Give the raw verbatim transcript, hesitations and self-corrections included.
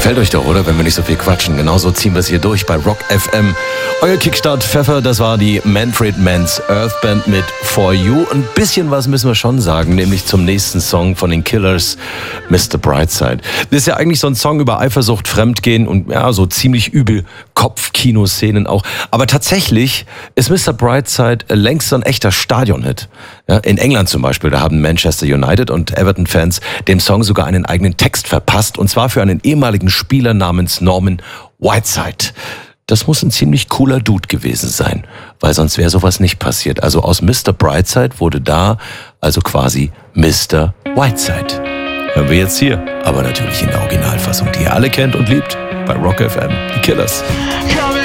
Gefällt euch doch, oder? Wenn wir nicht so viel quatschen. Genauso ziehen wir es hier durch bei Rock F M. Euer Kickstart Pfeffer, das war die Manfred Mann's Earth Band mit For You. Ein bisschen was müssen wir schon sagen, nämlich zum nächsten Song von den Killers, Mister Brightside. Das ist ja eigentlich so ein Song über Eifersucht, Fremdgehen und ja, so ziemlich übel Kopfkino-Szenen auch. Aber tatsächlich ist Mister Brightside längst so ein echter Stadionhit. Ja, in England zum Beispiel, da haben Manchester United und Everton-Fans dem Song sogar einen eigenen Text verpasst. Und zwar für einen ehemaligen Spieler namens Norman Whiteside. Das muss ein ziemlich cooler Dude gewesen sein, weil sonst wäre sowas nicht passiert. Also aus Mister Brightside wurde da also quasi Mister Whiteside. Hören wir jetzt hier, aber natürlich in der Originalfassung, die ihr alle kennt und liebt, bei Rock F M, die Killers.